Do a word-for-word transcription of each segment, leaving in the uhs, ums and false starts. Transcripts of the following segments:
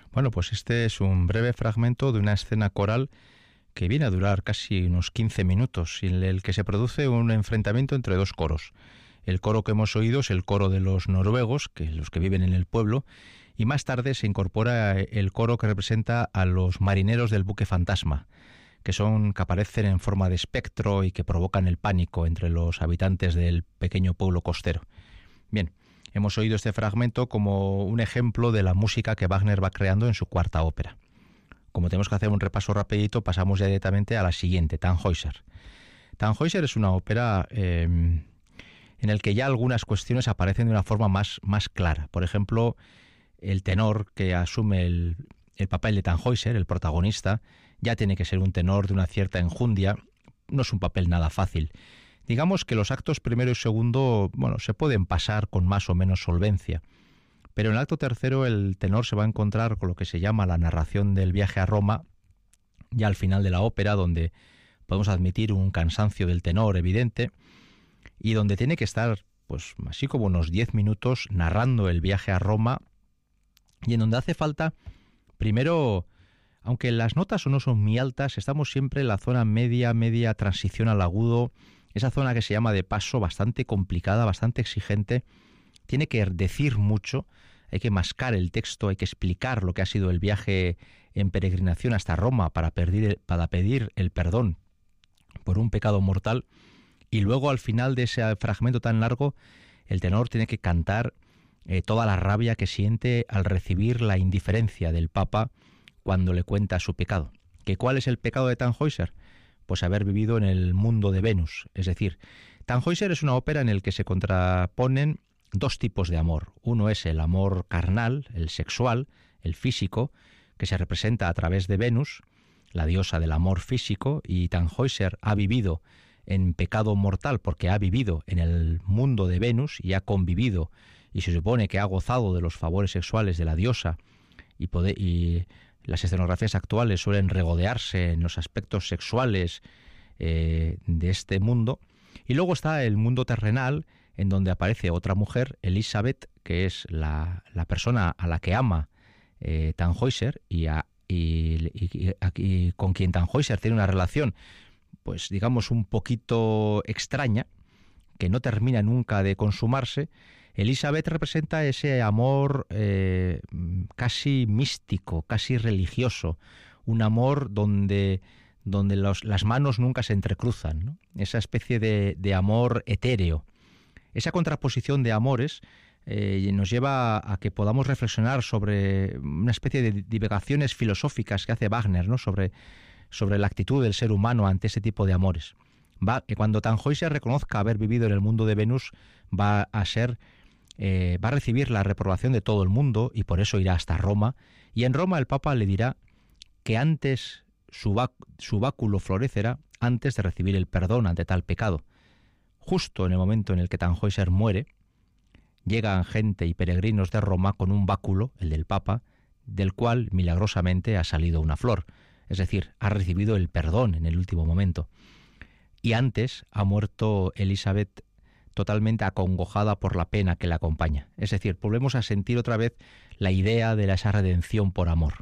Bueno, pues este es un breve fragmento de una escena coral que viene a durar casi unos quince minutos, en el que se produce un enfrentamiento entre dos coros. El coro que hemos oído es el coro de los noruegos, que los que viven en el pueblo, y más tarde se incorpora el coro que representa a los marineros del buque fantasma, que son que aparecen en forma de espectro y que provocan el pánico entre los habitantes del pequeño pueblo costero. Bien, hemos oído este fragmento como un ejemplo de la música que Wagner va creando en su cuarta ópera. Como tenemos que hacer un repaso rapidito, pasamos ya directamente a la siguiente, Tannhäuser. Tannhäuser es una ópera eh, en el que ya algunas cuestiones aparecen de una forma más, más clara. Por ejemplo, el tenor que asume el, el papel de Tannhäuser, el protagonista, ya tiene que ser un tenor de una cierta enjundia. No es un papel nada fácil. Digamos que los actos primero y segundo, bueno, se pueden pasar con más o menos solvencia. Pero en el acto tercero el tenor se va a encontrar con lo que se llama la narración del viaje a Roma, ya al final de la ópera, donde podemos admitir un cansancio del tenor evidente, y donde tiene que estar, pues así como unos diez minutos narrando el viaje a Roma, y en donde hace falta, primero, aunque las notas no son muy altas, estamos siempre en la zona media, media transición al agudo, esa zona que se llama de paso, bastante complicada, bastante exigente. Tiene que decir mucho, hay que mascar el texto, hay que explicar lo que ha sido el viaje en peregrinación hasta Roma para pedir, para pedir el perdón por un pecado mortal, y luego al final de ese fragmento tan largo el tenor tiene que cantar eh, toda la rabia que siente al recibir la indiferencia del Papa cuando le cuenta su pecado. ¿Que cuál es el pecado de Tannhäuser? Pues haber vivido en el mundo de Venus. Es decir, Tannhäuser es una ópera en la que se contraponen dos tipos de amor. Uno es el amor carnal, el sexual, el físico, que se representa a través de Venus, la diosa del amor físico, y Tannhäuser ha vivido en pecado mortal porque ha vivido en el mundo de Venus y ha convivido y se supone que ha gozado de los favores sexuales de la diosa, y, poder, y las escenografías actuales suelen regodearse en los aspectos sexuales eh, de este mundo. Y luego está el mundo terrenal, en donde aparece otra mujer, Elisabeth, que es la, la persona a la que ama eh, Tannhäuser y, a, y, y, y, y con quien Tannhäuser tiene una relación, pues digamos un poquito extraña, que no termina nunca de consumarse. Elisabeth representa ese amor eh, casi místico, casi religioso, un amor donde, donde los, las manos nunca se entrecruzan, ¿no? Esa especie de, de amor etéreo. Esa contraposición de amores eh, nos lleva a que podamos reflexionar sobre una especie de divagaciones filosóficas que hace Wagner, ¿no? sobre, sobre la actitud del ser humano ante ese tipo de amores. Va, que cuando Tannhäuser reconozca haber vivido en el mundo de Venus, va a ser eh, va a recibir la reprobación de todo el mundo, y por eso irá hasta Roma, y en Roma el Papa le dirá que antes su, bá, su báculo florecerá antes de recibir el perdón ante tal pecado. Justo en el momento en el que Tannhäuser muere, llegan gente y peregrinos de Roma con un báculo, el del Papa, del cual milagrosamente ha salido una flor, es decir, ha recibido el perdón en el último momento. Y antes ha muerto Elisabeth totalmente acongojada por la pena que la acompaña. Es decir, volvemos a sentir otra vez la idea de esa redención por amor.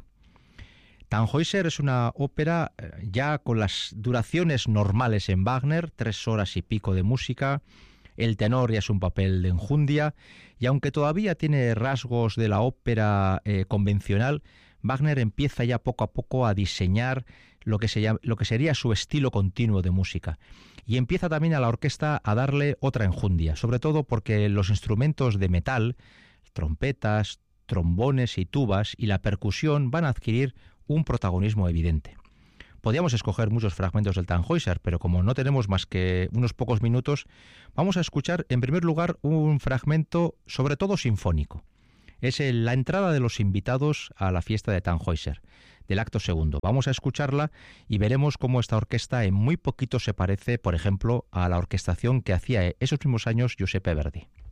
Tannhäuser es una ópera ya con las duraciones normales en Wagner, tres horas y pico de música. El tenor ya es un papel de enjundia, y aunque todavía tiene rasgos de la ópera eh, convencional, Wagner empieza ya poco a poco a diseñar lo que, se llama, lo que sería su estilo continuo de música. Y empieza también a la orquesta a darle otra enjundia, sobre todo porque los instrumentos de metal, trompetas, trombones y tubas, y la percusión van a adquirir un protagonismo evidente. Podríamos escoger muchos fragmentos del Tannhäuser, pero como no tenemos más que unos pocos minutos, vamos a escuchar en primer lugar un fragmento sobre todo sinfónico. Es la entrada de los invitados a la fiesta de Tannhäuser, del acto segundo. Vamos a escucharla y veremos cómo esta orquesta en muy poquito se parece, por ejemplo, a la orquestación que hacía esos mismos años Giuseppe Verdi.